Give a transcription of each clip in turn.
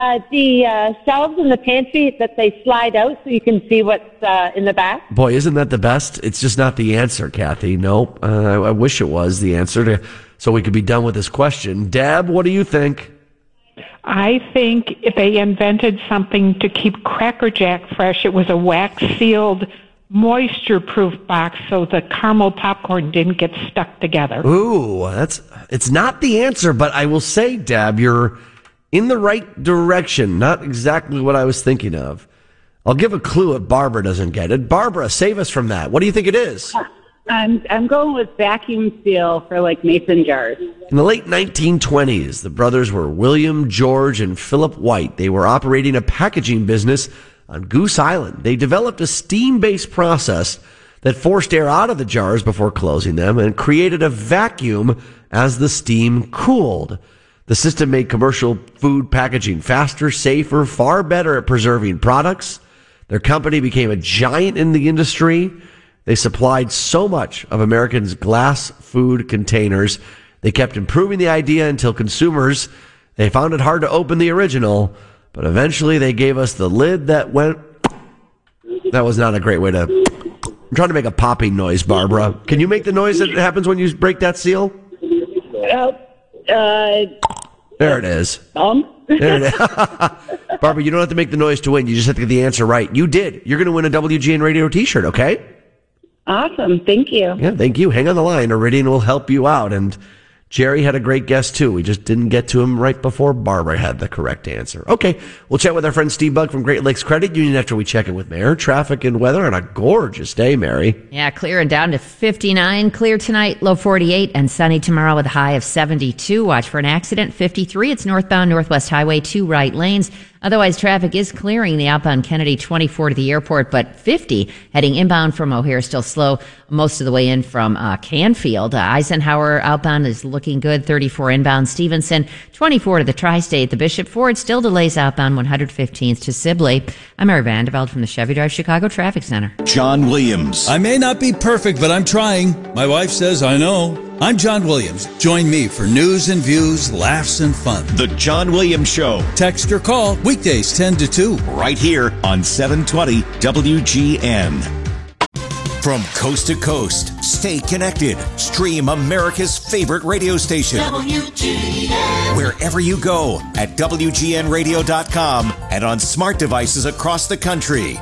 The shelves in the pantry that they slide out so you can see what's in the back. Boy, isn't that the best? It's just not the answer, Kathy. Nope. I wish it was the answer so we could be done with this question. Deb, what do you think? I think if they invented something to keep Cracker Jack fresh, it was a wax-sealed, moisture-proof box so the caramel popcorn didn't get stuck together. Ooh, it's not the answer, but I will say, Deb, you're in the right direction. Not exactly what I was thinking of. I'll give a clue if Barbara doesn't get it. Barbara, save us from that. What do you think it is? I'm going with vacuum seal for like mason jars. In the late 1920s, the brothers were William, George, and Philip White. They were operating a packaging business on Goose Island. They developed a steam-based process that forced air out of the jars before closing them and created a vacuum as the steam cooled. The system made commercial food packaging faster, safer, far better at preserving products. Their company became a giant in the industry. They supplied so much of Americans' glass food containers. They kept improving the idea until consumers, they found it hard to open the original, but eventually they gave us the lid that went. That was not a great way to. I'm trying to make a popping noise, Barbara. Can you make the noise that happens when you break that seal? There it is. There it is. Barbara, you don't have to make the noise to win. You just have to get the answer right. You did. You're going to win a WGN Radio t-shirt, okay? Awesome. Thank you. Yeah, thank you. Hang on the line. Iridian will help you out. And Jerry had a great guess, too. We just didn't get to him right before Barbara had the correct answer. Okay, we'll chat with our friend Steve Bug from Great Lakes Credit Union after we check in with Mayor. Traffic and weather on a gorgeous day, Mary. Yeah, clear and down to 59. Clear tonight, low 48, and sunny tomorrow with a high of 72. Watch for an accident. 53, it's northbound Northwest Highway, 2 right lanes. Otherwise, traffic is clearing the outbound Kennedy 24 to the airport, but 50 heading inbound from O'Hare still slow most of the way in from Canfield. Eisenhower outbound is looking good. 34 inbound Stevenson, 24 to the Tri-State. The Bishop Ford still delays outbound 115th to Sibley. I'm Mary Vanderveld from the Chevy Drive Chicago Traffic Center. John Williams. I may not be perfect, but I'm trying. My wife says I know. I'm John Williams. Join me for news and views, laughs and fun. The John Williams Show. Text or call weekdays 10 to 2. Right here on 720 WGN. From coast to coast, stay connected. Stream America's favorite radio station. WGN. Wherever you go at WGNradio.com and on smart devices across the country.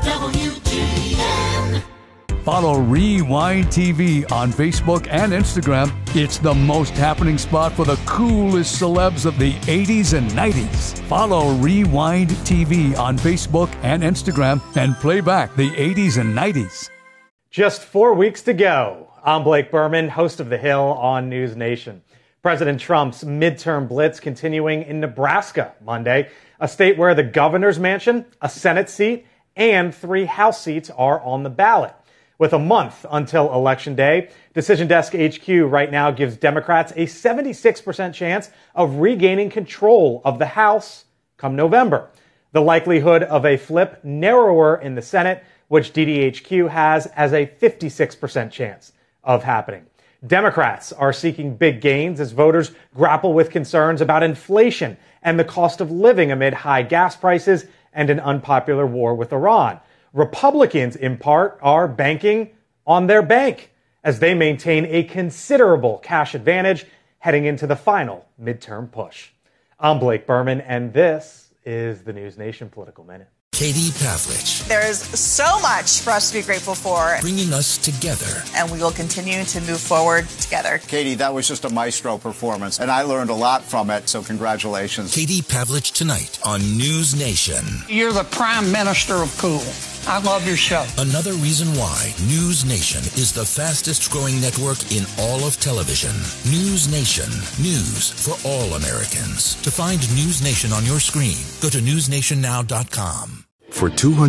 WGN. Follow Rewind TV on Facebook and Instagram. It's the most happening spot for the coolest celebs of the 80s and 90s. Follow Rewind TV on Facebook and Instagram and play back the 80s and 90s. Just 4 weeks to go. I'm Blake Berman, host of The Hill on News Nation. President Trump's midterm blitz continuing in Nebraska Monday, a state where the governor's mansion, a Senate seat, and 3 House seats are on the ballot. With a month until Election Day, Decision Desk HQ right now gives Democrats a 76% chance of regaining control of the House come November. The likelihood of a flip narrower in the Senate, which DDHQ has as a 56% chance of happening. Democrats are seeking big gains as voters grapple with concerns about inflation and the cost of living amid high gas prices and an unpopular war with Iran. Republicans, in part, are banking on their bank as they maintain a considerable cash advantage heading into the final midterm push. I'm Blake Berman, and this is the News Nation Political Minute. Katie Pavlich. There is so much for us to be grateful for. Bringing us together. And we will continue to move forward together. Katie, that was just a maestro performance, and I learned a lot from it, so congratulations. Katie Pavlich tonight on News Nation. You're the prime minister of cool. I love your show. Another reason why News Nation is the fastest growing network in all of television. News Nation. News for all Americans. To find News Nation on your screen, go to newsnationnow.com. For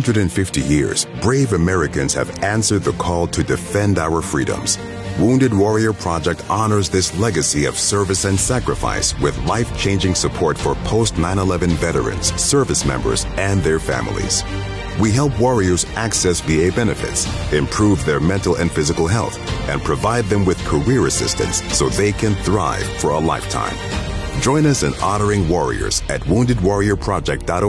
250 years, brave Americans have answered the call to defend our freedoms. Wounded Warrior Project honors this legacy of service and sacrifice with life-changing support for post-9/11 veterans, service members, and their families. We help warriors access VA benefits, improve their mental and physical health, and provide them with career assistance so they can thrive for a lifetime. Join us in honoring warriors at woundedwarriorproject.org